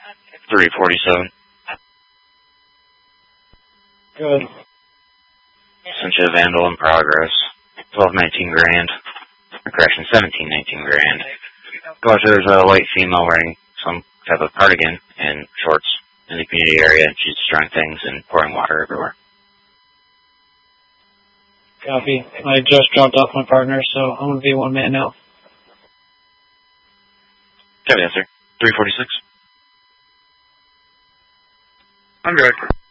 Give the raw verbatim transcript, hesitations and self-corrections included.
three forty-seven. Good. Sent you a Vandal in progress. twelve nineteen grand. Correction, seventeen nineteen grand. Go out there's a white female wearing some type of cardigan and shorts in the community area. She's destroying things and pouring water everywhere. Copy. I just dropped off my partner, so I'm going to be one man now. Copy that, sir. three forty-six. I'm good.